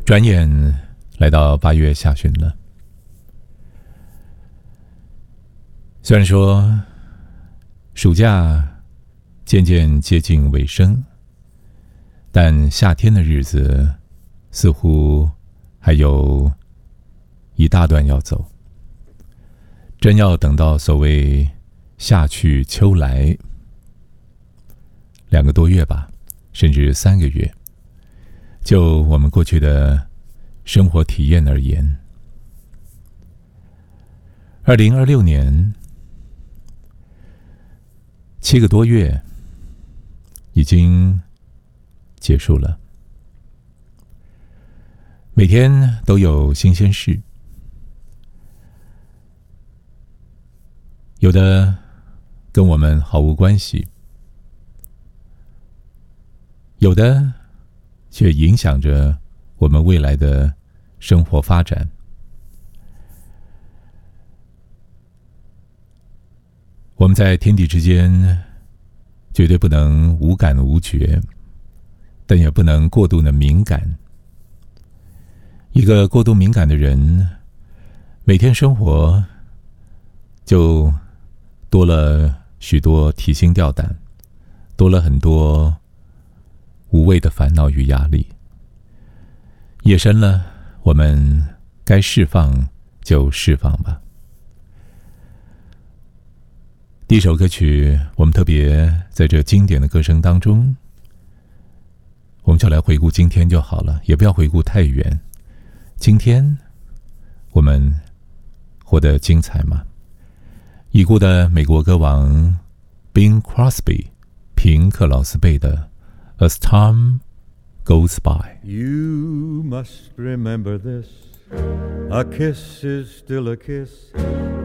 转眼来到8月下旬了。虽然说暑假渐渐接近尾声，但夏天的日子似乎还有一大段要走。真要等到所谓夏去秋来2个多月吧，甚至3个月，就我们过去的生活体验而言，2026年7个多月已经结束了，每天都有新鲜事，有的跟我们毫无关系，有的却影响着我们未来的生活发展。我们在天地之间绝对不能无感无觉，但也不能过度的敏感。一个过度敏感的人，每天生活就多了许多提心吊胆，多了很多无谓的烦恼与压力。夜深了，我们该释放就释放吧。第一首歌曲，我们特别在这经典的歌声当中，我们就来回顾今天就好了，也不要回顾太远。今天我们活得精彩吗？已故的美国歌王 Bing Crosby 平克劳斯贝的 As Time Goes By。 You must remember this, a kiss is still a kiss,